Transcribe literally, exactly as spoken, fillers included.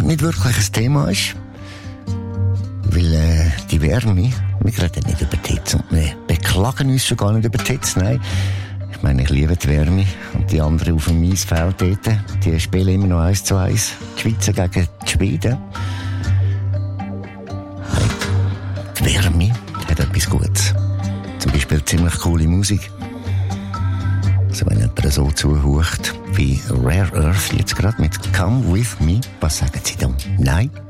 nicht wirklich ein Thema ist. Weil äh, die Wärme, wir reden nicht über die Hitze und wir beklagen uns schon gar nicht über die Hitze, nein. Ich meine, ich liebe die Wärme und die anderen auf dem Eisfeld dort, die spielen immer noch eins zu eins. Die Schweizer gegen die Schweden. Die Wärme hat etwas Gutes. Zum Beispiel ziemlich coole Musik. Also wenn jemand so zuhört wie Rare Earth jetzt gerade mit Come With Me, was sagen Sie dann? Nein?